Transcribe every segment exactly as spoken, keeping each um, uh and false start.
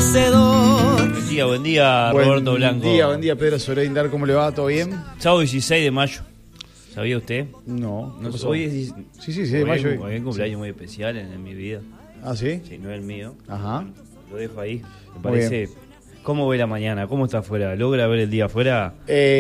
hacedor. Buen día, buen día, Buen Roberto Blanco. Buen día, buen día, Pedro Soreindar, ¿cómo le va? ¿Todo bien? Sábado dieciséis de mayo. ¿Sabía usted? No. No, pasó? hoy es, Sí, sí, sí, de hoy mayo. es- hoy es un cumpleaños muy especial en, en mi vida. Ah, ¿sí? Sí, no es el mío. Ajá. Lo dejo ahí. Me Muy parece. ¿Cómo ve la mañana? ¿Cómo está afuera? ¿Logra ver el día afuera?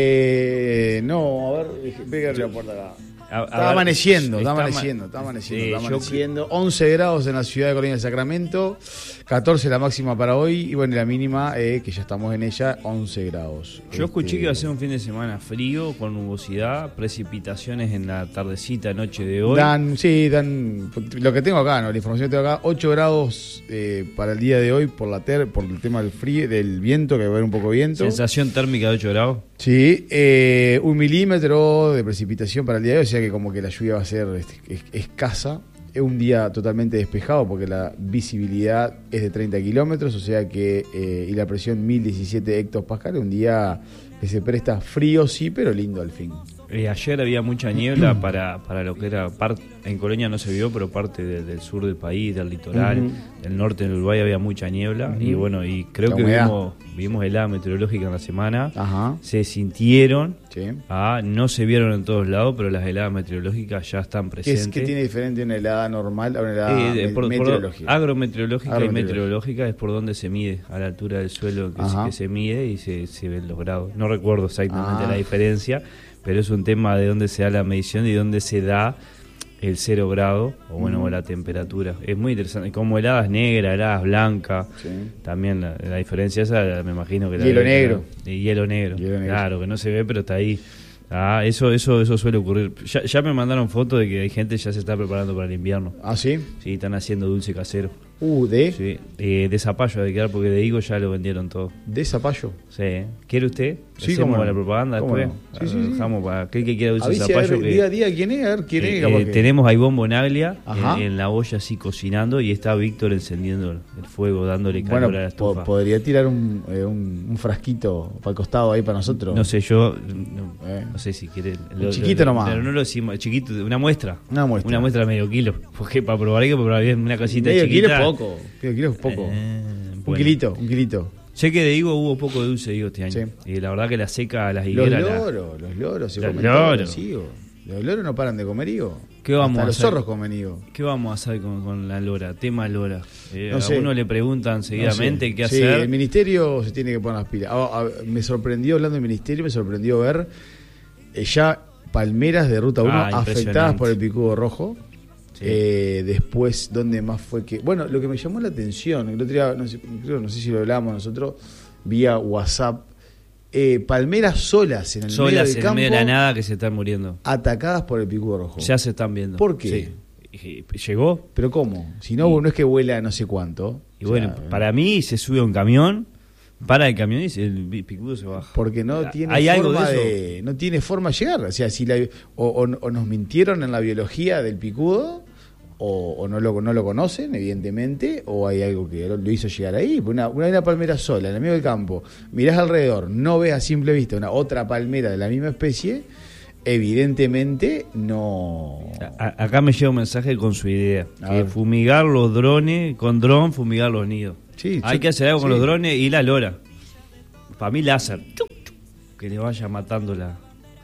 Eh, no, a ver, pégale la puerta acá. A- a Está ver, amaneciendo, está está amaneciendo, ama- está amaneciendo, Sí, está yo amaneciendo. once grados en la ciudad de Colonia del Sacramento, catorce la máxima para hoy y bueno, la mínima, eh, que ya estamos en ella, once grados. Yo escuché Este, que iba a ser un fin de semana frío, con nubosidad, precipitaciones en la tardecita, noche de hoy. Dan, sí, dan, lo que tengo acá, ¿no? La información que tengo acá, ocho grados eh, para el día de hoy por la ter, por el tema del frío, del viento, que va a haber un poco de viento. Sensación térmica de ocho grados. Sí, eh, un milímetro de precipitación para el día de hoy, o sea que como que la lluvia va a ser este, es- escasa. Es un día totalmente despejado porque la visibilidad es de treinta kilómetros, o sea que, eh, y la presión mil diecisiete hectopascales, un día que se presta frío, sí, pero lindo al fin. Eh, ayer había mucha niebla para, para lo que era parte, en Colonia no se vio, pero parte de- del sur del país, del litoral, Ujú. del norte del Uruguay había mucha niebla. Ujú. Y bueno, y creo La que humedad. vimos, vimos helada meteorológica en la semana. Ajá, Se sintieron, sí. ah, no se vieron en todos lados, pero las heladas meteorológicas ya están ¿Qué, presentes. es, ¿Qué tiene diferente una helada normal a una helada Eh, de- me- por- por- meteorológica? agrometeorológica y Agrometeorológica. meteorológica es por donde se mide, a la altura del suelo que, se, Ajá. que se mide y se, se ven los grados. No recuerdo exactamente Ah. la diferencia, pero es un tema de dónde se da la medición y dónde se da el cero grado o bueno Ujú. o la temperatura. Es muy interesante, como heladas negras, heladas blancas, Sí. también la, la diferencia esa me imagino que la Hielo debe tener. negro. Y hielo negro. Hielo negro. Claro, que no se ve pero está ahí. Ah, eso, eso, eso suele ocurrir. Ya, ya me mandaron fotos de que hay gente que ya se está preparando para el invierno. ¿Ah, sí? Sí, están haciendo dulce casero. Uh, de, Sí, eh, de zapallo de quedar porque de higo ya lo vendieron todo. de zapallo. Sí. ¿Quiere usted? Sí, ¿Hacemos cómo no. la propaganda ¿Cómo después? no? Sí, sí, sí. Dejamos para aquel que quiera dulce Avise, a zapallo. ver, que, día a día, ¿quién es? A ver, ¿quién eh, es? Capaz eh, que- tenemos a Ivonne Bonaglia Ajá. en, en la olla así cocinando y está Víctor encendiendo el fuego, dándole calor Bueno, a la po- estufa. podría tirar un, eh, un, un frasquito para el costado ahí para nosotros. No sé, yo no, Eh. no sé si quiere. Un chiquito nomás. Pero no lo decimos, chiquito, una muestra. Una muestra. Una muestra de medio kilo. Porque para probar hay que probar bien una cosita Medio chiquita. kilo es poco. Medio kilo es poco. Eh, un bueno. kilito, un kilito. Sé que de higo hubo poco de dulce de higo este año. Sí. Y la verdad que la seca a las Los higueras. la- loros, los loros se Los comen loros. todos los higos. Los loros no paran de comer higo. ¿Qué vamos Hasta a los hacer? zorros comen higo. ¿Qué vamos a hacer con, con la lora? Tema lora. Eh, No a sé. uno le preguntan seguidamente No sé. qué Sí, hacer. el ministerio se tiene que poner las pilas. Ah, ah, me sorprendió, hablando del ministerio, me sorprendió ver eh, ya palmeras de Ruta uno Ah, afectadas impresionante. por el picudo rojo. Sí. Eh, después, ¿dónde más fue que...? Bueno, lo que me llamó la atención, el otro día, no sé, creo, no sé si lo hablábamos nosotros, vía WhatsApp, eh, palmeras solas en el medio Solas del en campo, medio de la nada que se están muriendo. atacadas por el picudo rojo. Ya se están viendo. ¿Por qué? Sí. Y- ¿Llegó? ¿Pero cómo? Si no, Y- no es que vuela no sé cuánto. Y O bueno, sea, para mí se sube a un camión, para el camión y se- el pi- picudo se baja. Porque no tiene ¿Hay algo forma de eso? de, no tiene forma de llegar. O sea, si la, o, o- o nos mintieron en la biología del picudo, o, o no lo no lo conocen, evidentemente, o hay algo que lo, lo hizo llegar ahí. Una, una, una palmera sola, en el medio del campo, mirás alrededor, no ves a simple vista una otra palmera de la misma especie, evidentemente no. A- acá me llega un mensaje con su idea. A Que ver. fumigar los drones, con dron fumigar los nidos. Sí, Hay yo- que hacer algo con sí. los drones y la lora. Para mí láser. Chuc, chuc, que le vaya matando la,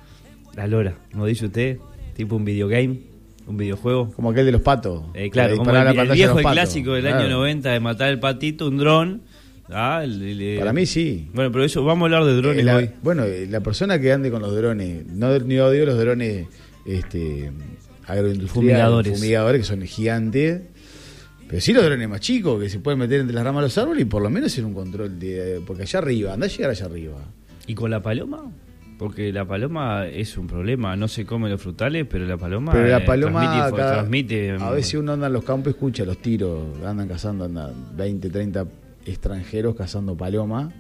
la lora. ¿No dice usted? Tipo un videogame, un videojuego. Como aquel de los patos. Eh, claro, que como disparaba el, la el pantalla viejo a los y patos. clásico del Claro. año noventa de matar el patito, un dron. Ah, el- el- Para mí sí. Bueno, pero eso, vamos a hablar de drones Eh, la- hoy. bueno, eh, la persona que ande con los drones, no ni odio los drones este, agroindustriales, Fumigadores. fumigadores, que son gigantes, pero sí los drones más chicos, que se pueden meter entre las ramas de los árboles y por lo menos hacer un control, de porque allá arriba, anda a llegar allá arriba. ¿Y con la paloma? Porque la paloma es un problema. No se come los frutales, pero la paloma, Pero la eh, paloma, transmite, cada- transmite, a veces uno anda en los campos y escucha los tiros, andan cazando, andan veinte, treinta extranjeros cazando paloma.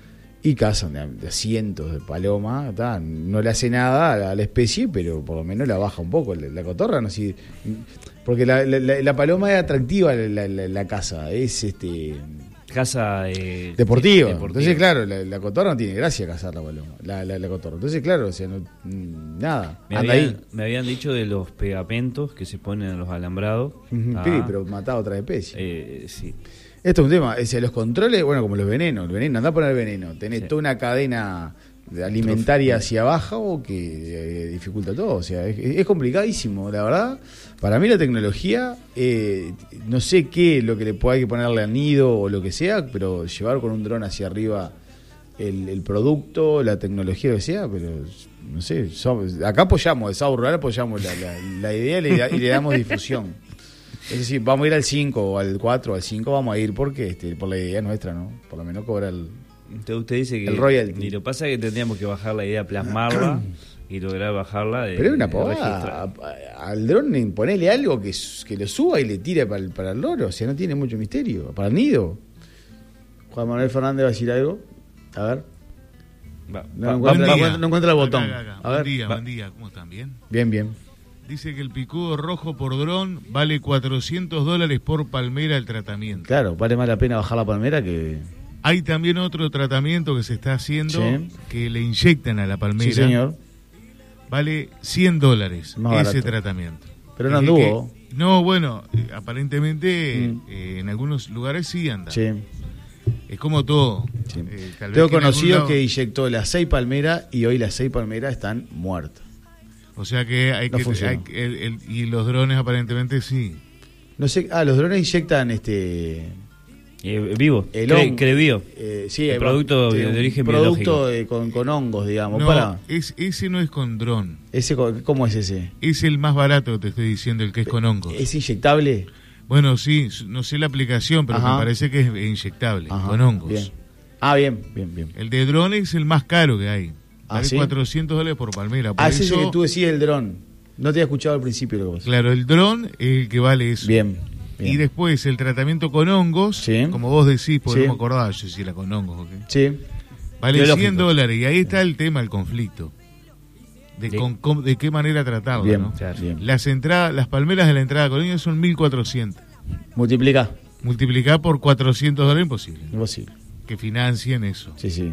Y cazan de, de cientos de palomas, ta, no le hace nada a la, a la especie, pero por lo menos la baja un poco. La, la cotorra no sé, porque la, la- la- la paloma es atractiva, la, la- la caza, es este Casa eh, deportiva. deportiva. Entonces, claro, la, la cotorra no tiene gracia cazar la paloma, la, la, la cotorra. Entonces, claro, o sea, no, mm, nada, Me anda habían, ahí. me habían dicho de los pegapentos que se ponen en los alambrados. Ujú, Ah, sí, pero matado otra especie. eh, sí. Esto es un tema, es, los controles, bueno, como los venenos, el veneno, anda a poner veneno, tenés sí. toda una cadena alimentaria hacia abajo que eh, dificulta todo, o sea, es, es complicadísimo, la verdad. Para mí la tecnología, eh, no sé qué, lo que le pueda hay que ponerle al nido o lo que sea, pero llevar con un dron hacia arriba el, el producto, la tecnología, lo que sea, pero no sé, somos, acá apoyamos, de Sao Rural apoyamos la, la, la idea y le, y le damos difusión. Es decir, vamos a ir al cinco o al cuatro o al cinco, vamos a ir porque este, por la idea nuestra, ¿no? Por lo menos cobrar el, Entonces usted dice que el royalty. Y lo pasa es que tendríamos que bajar la idea, plasmarla y lograr bajarla. De, Pero es una pavada. Al dron ponele algo que, que lo suba y le tire para el, para el loro. O sea, no tiene mucho misterio. Para el nido. Juan Manuel Fernández va a decir algo. A ver. Va, no, va, encuentra, va, no, no encuentra el botón. Acá, acá, acá. A ver. Buen día, va. buen día. ¿Cómo están? ¿Bien? Bien, bien. Dice que el picudo rojo por dron vale cuatrocientos dólares por palmera el tratamiento. Claro, vale más la pena bajar la palmera que... Hay también otro tratamiento que se está haciendo, sí. que le inyectan a la palmera. Sí, señor. Vale cien dólares más ese barato. tratamiento. Pero no Es anduvo. que, no, bueno, eh, aparentemente Mm. eh, en algunos lugares sí anda. Sí. Es como todo. Sí. Eh, tal vez Tengo que en conocido algún lado- que inyectó las seis palmeras y hoy las seis palmeras están muertas. O sea que hay No que... funciona. hay que- el- el- y los drones aparentemente sí. No sé, ah, los drones inyectan este... Eh, vivo, El cre, hon- crevío. Eh, sí, El eh, producto sí, de un origen producto biológico. de- con, con hongos, digamos. No, Para, es, ese no es con dron. ese, co- ¿cómo es ese? Es el más barato, te estoy diciendo, el que es con hongos. ¿Es inyectable? Bueno, sí, no sé la aplicación, pero Ajá. me parece que es inyectable, Ajá, con hongos. bien. Ah, bien, bien, bien. El de dron es el más caro que hay. ¿Ah, Vale sí? cuatrocientos dólares por palmera. Por Ah, ese es eso, el que tú decías, el dron. No te había escuchado al principio lo que vos. claro, el dron es el que vale eso. Bien, bien. Y después el tratamiento con hongos, Sí. como vos decís, porque Sí. no me acordaba yo si era con hongos o qué. Sí, Vale Biológico. cien dólares. Y ahí está el tema, el conflicto. De, Sí. con- con- de qué manera tratarlo, bien, ¿no? Claro. bien. Las entradas, las palmeras de la entrada a Colonia son mil cuatrocientos. Multiplica. Multiplicar por cuatrocientos dólares imposible. Imposible. Que financien eso. Sí, sí.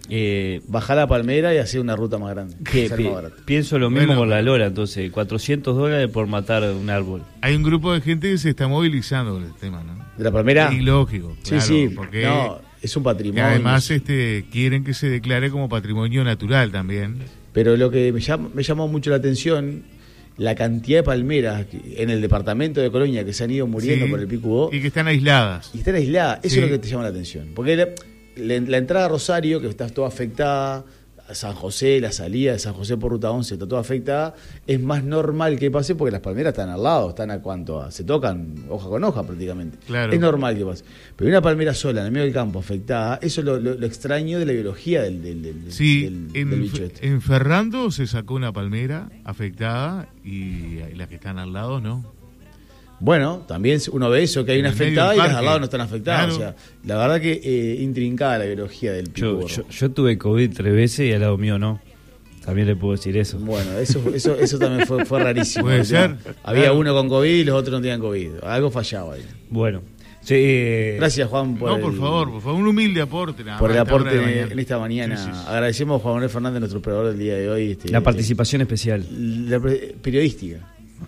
Eh, Bajar la palmera y hacer una ruta más grande. que Sale pi- más barato. pienso lo mismo Bueno. con la lora, entonces, cuatrocientos dólares por matar un árbol. Hay un grupo de gente que se está movilizando con el tema, ¿no? ¿De la palmera? Y lógico, Sí, claro, sí. porque No, es un que patrimonio. además este quieren que se declare como patrimonio natural también. Pero lo que me, llama, me llamó mucho la atención, la cantidad de palmeras que- en el departamento de Colonia que se han ido muriendo Sí, por el pico y que están aisladas. y están aisladas. Eso Sí. es lo que te llama la atención. Porque la, la- la entrada a Rosario, que está toda afectada, a San José, la salida de San José por Ruta once está toda afectada, es más normal que pase porque las palmeras están al lado, están a cuánto, a- se tocan hoja con hoja prácticamente. Claro. Es normal que pase. Pero una palmera sola en el medio del campo afectada, eso es lo, lo- lo extraño de la biología del, del, del- Sí, del- en, del bicho este. en Ferrando se sacó una palmera afectada y las que están al lado no. Bueno, también uno ve eso, que hay En una el medio afectada del y las parque. al lado no están afectadas. Claro. O sea, la verdad que eh, intrincada la biología del pico Yo, gordo. yo, yo tuve COVID tres veces y al lado mío no. También le puedo decir eso. Bueno, eso, eso, eso también fue, fue rarísimo. Puede O sea, ser, había claro. uno con COVID y los otros no tenían COVID. Algo fallaba ahí. Bueno, sí, eh, Gracias, Juan, por, no, por el, favor, por favor, un humilde aporte. Nada por más el a esta hora aporte de la en, mañana. en esta mañana. Sí, sí, sí. Agradecemos a Juan Manuel Fernández, nuestro operador del día de hoy. Este, la participación especial. la pre- periodística.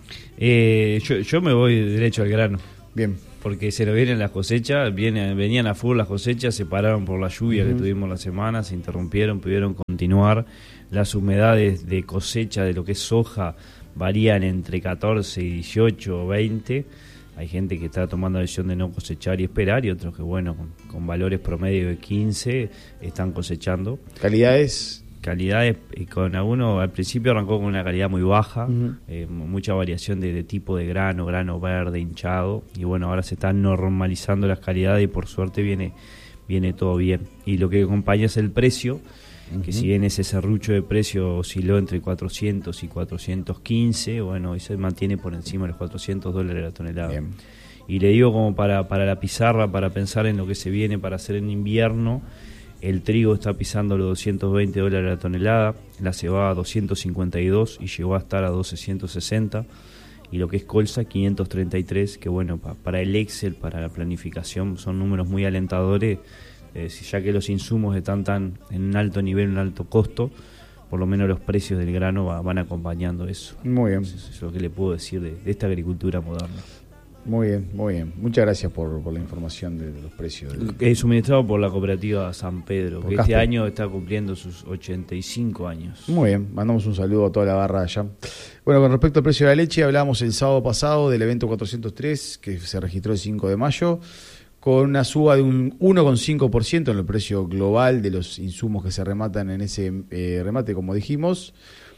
Eh, yo, yo me voy derecho al grano. Bien. Porque se nos vienen las cosechas, vienen, venían a full las cosechas, se pararon por la lluvia Ujú. que tuvimos la semana, se interrumpieron, pudieron continuar. Las humedades de cosecha de lo que es soja varían entre catorce y dieciocho o veinte. Hay gente que está tomando la decisión de no cosechar y esperar, y otros que, bueno, con, con valores promedio de quince están cosechando. Calidades. Calidades, y con alguno al principio arrancó con una calidad muy baja, Ujú. eh, mucha variación de, de tipo de grano, grano verde, hinchado, y bueno, ahora se están normalizando las calidades y por suerte viene viene todo bien. Y lo que acompaña es el precio, que Ujú. si bien ese serrucho de precio osciló entre cuatrocientos y cuatrocientos quince, bueno, hoy se mantiene por encima de los cuatrocientos dólares la tonelada. Bien. Y le digo como para, para la pizarra, para pensar en lo que se viene para hacer en invierno. El trigo está pisando los doscientos veinte dólares la tonelada, la cebada a doscientos cincuenta y dos y llegó a estar a doscientos sesenta, y lo que es colza quinientos treinta y tres, que bueno, pa, para el Excel, para la planificación, son números muy alentadores, eh, si ya que los insumos están tan en un alto nivel, un alto costo, por lo menos los precios del grano va, van acompañando eso. Muy bien. Eso es lo que le puedo decir de, de esta agricultura moderna. Muy bien, muy bien. Muchas gracias por, por la información de, de los precios. Es suministrado por la cooperativa San Pedro, Por que Casper. este año está cumpliendo sus ochenta y cinco años. Muy bien, mandamos un saludo a toda la barra allá. Bueno, con respecto al precio de la leche, hablábamos el sábado pasado del evento cuatrocientos tres, que se registró el cinco de mayo, con una suba de un uno coma cinco por ciento en el precio global de los insumos que se rematan en ese eh, remate, como dijimos.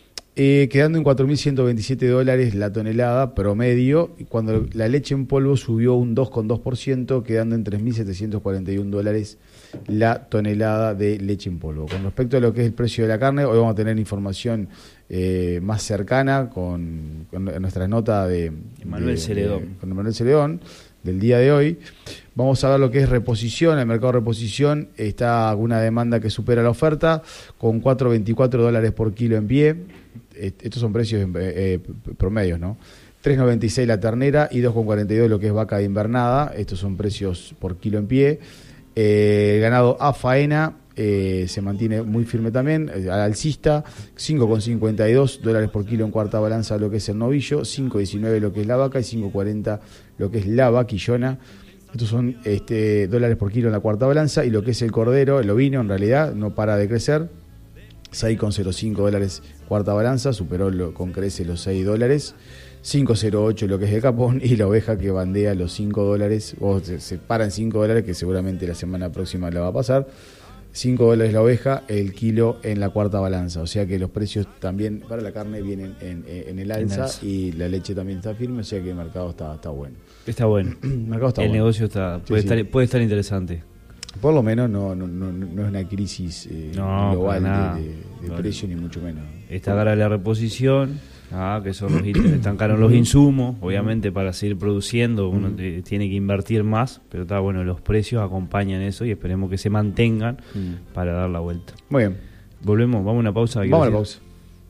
Eh, quedando en cuatro mil ciento veintisiete dólares la tonelada promedio, y cuando la leche en polvo subió un dos coma dos por ciento, quedando en tres mil setecientos cuarenta y uno dólares la tonelada de leche en polvo. Con respecto a lo que es el precio de la carne, hoy vamos a tener información eh, más cercana con, con nuestra nota de Emanuel de- Celedón. de- con Emanuel Celedón del día de hoy. Vamos a ver lo que es reposición. El mercado de reposición está una demanda que supera la oferta, con cuatro coma veinticuatro dólares por kilo en pie. Estos son precios eh, promedios, ¿no? tres coma noventa y seis la ternera y dos coma cuarenta y dos lo que es vaca de invernada. Estos son precios por kilo en pie. Eh, el ganado a faena eh, se mantiene muy firme también, eh, al alcista, cinco coma cincuenta y dos dólares por kilo en cuarta balanza lo que es el novillo, cinco coma diecinueve lo que es la vaca y cinco coma cuarenta lo que es la vaquillona. Estos son este, dólares por kilo en la cuarta balanza, y lo que es el cordero, el ovino en realidad no para de crecer, seis coma cero cinco dólares cuarta balanza, superó lo, con crece los seis dólares, cinco coma cero ocho lo que es el capón, y la oveja que bandea los cinco dólares, o se, se para en cinco dólares, que seguramente la semana próxima la va a pasar, cinco dólares la oveja, el kilo en la cuarta balanza, o sea que los precios también para la carne vienen en, en, en el alza, En alza. Y la leche también está firme, o sea que el mercado está, está bueno. Está bueno. El mercado está el bueno. negocio está Sí, puede, sí. Estar, puede estar interesante. Por lo menos no, no, no, no es una crisis eh, No, global para nada. de, de, de No. precio, ni mucho menos. Está cara la reposición, ah, que son los ítems, están caros los insumos, obviamente para seguir produciendo uno Mm. te- tiene que invertir más, pero está bueno, los precios acompañan eso y esperemos que se mantengan Mm. para dar la vuelta. Muy bien, Volvemos, vamos a una pausa. vamos a la quiero pausa.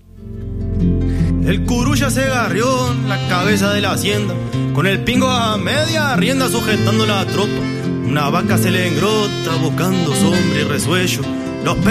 El curulla se garrió en la cabeza de la hacienda, con el pingo a media rienda sujetando la tropa. Una vaca se le engrota buscando sombra y resuello. Los